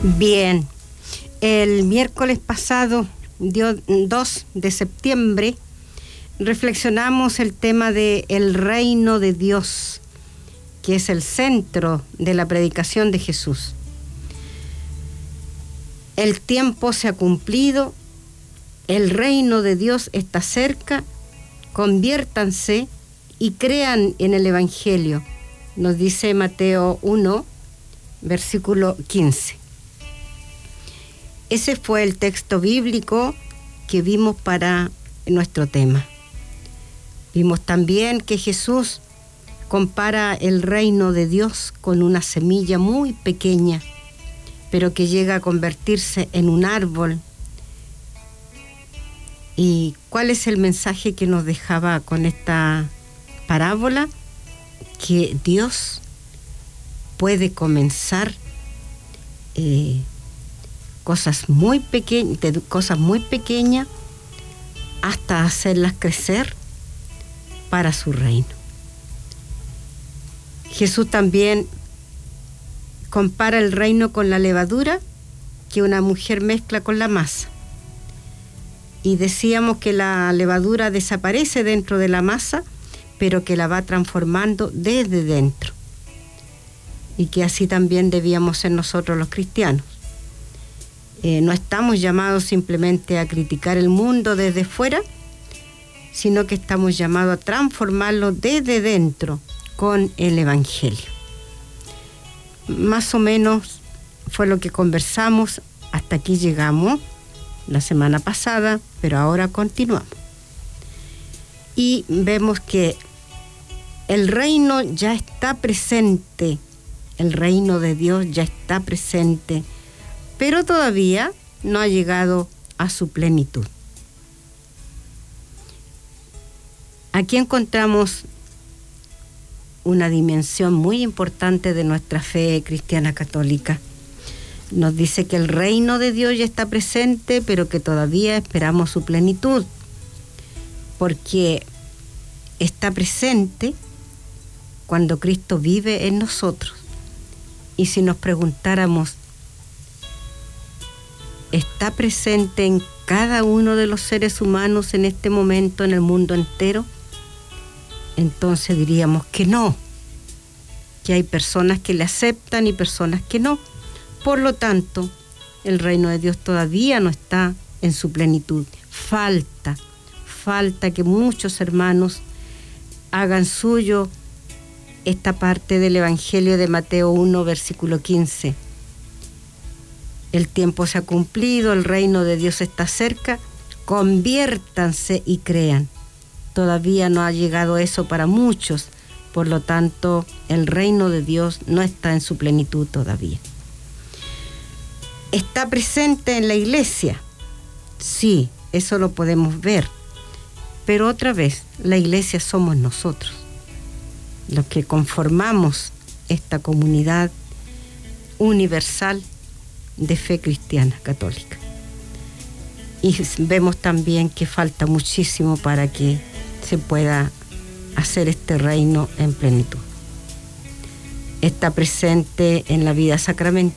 Bien, el miércoles pasado, 2 de septiembre, reflexionamos el tema de el reino de Dios, que es el centro de la predicación de Jesús. El tiempo se ha cumplido, el reino de Dios está cerca, conviértanse y crean en el Evangelio, nos dice Mateo 1, versículo 15. Ese fue el texto bíblico que vimos para nuestro tema. Vimos también que Jesús compara el reino de Dios con una semilla muy pequeña, pero que llega a convertirse en un árbol. ¿Y cuál es el mensaje que nos dejaba con esta parábola? Que Dios puede comenzar cosas muy pequeñas hasta hacerlas crecer para su reino. Jesús también compara el reino con la levadura que una mujer mezcla con la masa. Y decíamos que la levadura desaparece dentro de la masa, pero que la va transformando desde dentro. Y que así también debíamos ser nosotros los cristianos. No estamos llamados simplemente a criticar el mundo desde fuera, sino que estamos llamados a transformarlo desde dentro con el Evangelio. Más o menos fue lo que conversamos, hasta aquí llegamos la semana pasada, pero ahora continuamos. Y vemos que el reino ya está presente, el reino de Dios ya está presente, pero todavía no ha llegado a su plenitud. Aquí encontramos una dimensión muy importante de nuestra fe cristiana católica. Nos dice que el reino de Dios ya está presente, pero que todavía esperamos su plenitud, porque está presente cuando Cristo vive en nosotros. Y si nos preguntáramos, ¿está presente en cada uno de los seres humanos en este momento en el mundo entero? Entonces diríamos que no, que hay personas que le aceptan y personas que no. Por lo tanto, el reino de Dios todavía no está en su plenitud. Falta que muchos hermanos hagan suyo esta parte del Evangelio de Mateo 1, versículo 15. El tiempo se ha cumplido, el reino de Dios está cerca, conviértanse y crean. Todavía no ha llegado eso para muchos, por lo tanto, el reino de Dios no está en su plenitud todavía. ¿Está presente en la iglesia? Sí, eso lo podemos ver. Pero otra vez, la iglesia somos nosotros, los que conformamos esta comunidad universal de fe cristiana católica. Y vemos también que falta muchísimo para que se pueda hacer este reino en plenitud. Está presente en la vida sacramental,